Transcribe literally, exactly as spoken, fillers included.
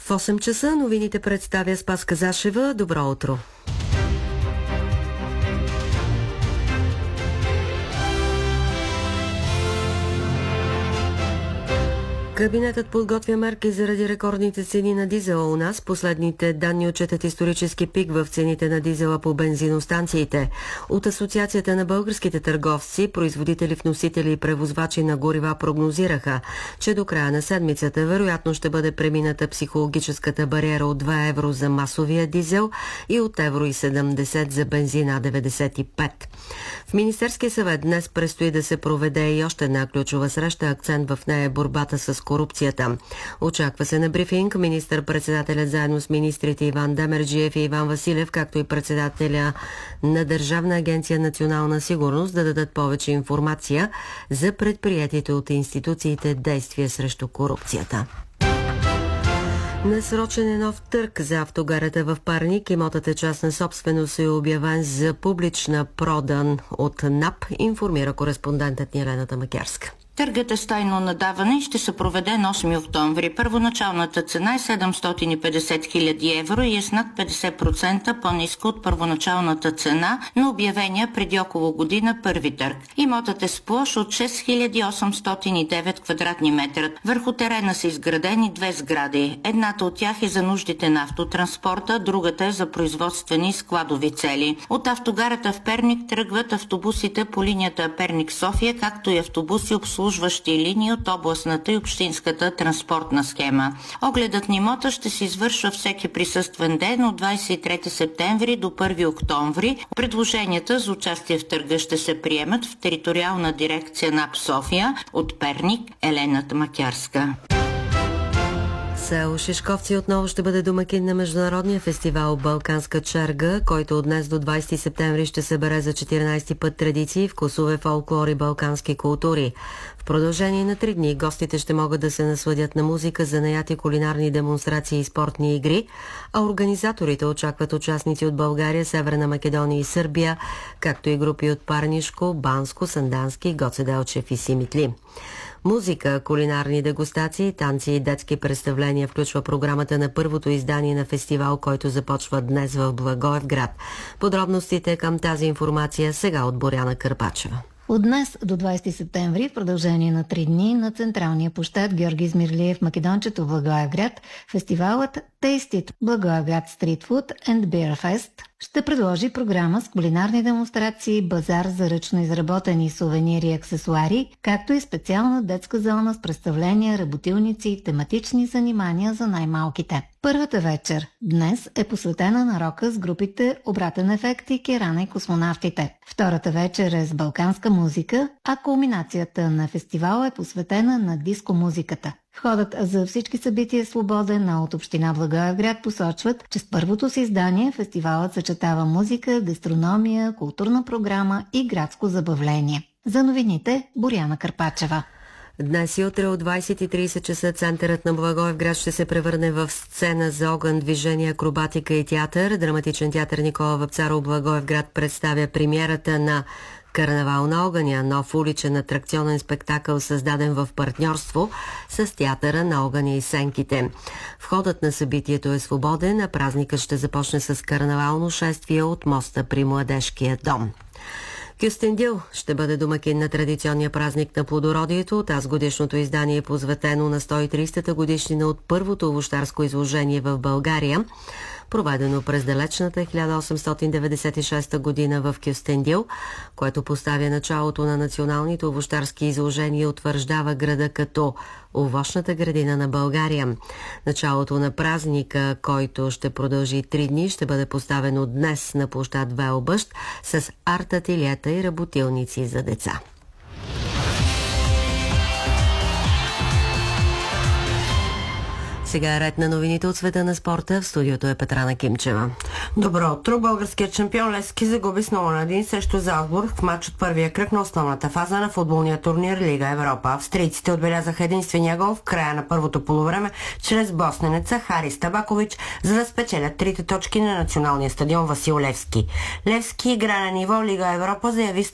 В осем часа новините представя Спаска Зашева. Добро утро! Кабинетът подготвя мерки заради рекордните цени на дизела у нас. Последните данни отчетат исторически пик в цените на дизела по бензиностанциите. От Асоциацията на българските търговци, производители, вносители и превозвачи на горива прогнозираха, че до края на седмицата вероятно ще бъде премината психологическата бариера от два евро за масовия дизел и от едно и седемдесет за бензина деветдесет и пет. В Министерския съвет днес предстои да се проведе и още една ключова среща. Акцент в нея е борбата с корупцията. Очаква се на брифинг министър-председателят заедно с министрите Иван Демерджиев и Иван Василев, както и председателя на Държавна агенция национална сигурност да дадат повече информация за предприятите от институциите действия срещу корупцията. Насрочен е нов търг за автогарата в Перник. Имотът е частна собственост и е обявен за публична продан от НАП, информира кореспондентът ни Елена Макярска. Търгът е с тайно надаване и ще се проведе на осми октомври. Първоначалната цена е седемстотин и петдесет хиляди евро и е с над петдесет процента по-ниска от първоначалната цена на обявения преди около година първи търг. Имотът е с площ от шест хиляди осемстотин и девет квадратни метра. Върху терена са изградени две сгради. Едната от тях е за нуждите на автотранспорта, другата е за производствени и складови цели. От автогарата в Перник тръгват автобусите по линията Перник-София, както и автобуси обслужващи линии от областната и общинската транспортна схема. Огледът на имота ще се извършва всеки присъствен ден от двадесет и трети септември до първи октомври. Предложенията за участие в търга ще се приемат в териториална дирекция НАП София. От Перник, Елена Макярска. Село Шишковци отново ще бъде домакин на международния фестивал Балканска черга, който от днес до двадесети септември ще събере за четиринадесети път традиции, вкусове, фолклор и балкански култури. В продължение на три дни гостите ще могат да се насладят на музика, занаяти, кулинарни демонстрации и спортни игри, а организаторите очакват участници от България, Северна Македония и Сърбия, както и групи от Парнишко, Банско, Сандански, Гоце Делчев и Симитли. Музика, кулинарни дегустации, танци и детски представления включва програмата на първото издание на фестивал, който започва днес в Благоевград. Подробностите към тази информация сега от Боряна Кърпачева. От днес до двадесети септември, в продължение на три дни, на централния площад Георги Измирлиев Македончето в Благоевград, фестивалът Taste It Благоевград Street Food and Beer Fest ще предложи програма с кулинарни демонстрации, базар за ръчно изработени сувенири и аксесуари, както и специална детска зона с представления, работилници и тематични занимания за най-малките. Първата вечер днес е посветена на рока с групите Обратен ефект и Керана и космонавтите. Втората вечер е с балканска музика, а кулминацията на фестивала е посветена на диско-музиката. Входът за всички събития е свободен, а от община Благоевград посочват, че с първото си издание фестивалът съчетава музика, гастрономия, културна програма и градско забавление. За новините Боряна Кърпачева. Днес и утре от двадесет и тридесет часа центърът на Благоевград ще се превърне в сцена за огън, движение, акробатика и театър. Драматичен театър Никола Вапцаров Благоевград представя премиерата на Карнавал на огъня, нов уличен атракционен спектакъл, създаден в партньорство с театъра на огъня и сенките. Входът на събитието е свободен, а празникът ще започне с карнавално шествие от моста при Младежкия дом. Кюстендил ще бъде домакин на традиционния празник на плодородието. Тази годишното издание е посветено на сто и тридесета годишнина от първото овощарско изложение в България, проведено през далечната хиляда осемстотин деветдесет и шеста година в Кюстендил, което поставя началото на националните овощарски изложения и утвърждава града като овощната градина на България. Началото на празника, който ще продължи три дни, ще бъде поставено днес на площад Велбъщ с арт-ателиета и работилници за деца. Сега е ред на новините от света на спорта. В студиото е Петрана Кимчева. Добро утро! Българският шампион Левски загуби с нула на един срещу Залцбург в матч от първия кръг на основната фаза на футболния турнир Лига Европа. Австрийците отбелязаха единствения гол в края на първото полувреме чрез босненеца Харис Табакович, за да спечелят трите точки на националния стадион Васил Левски. Левски игра на ниво Лига Европа заяви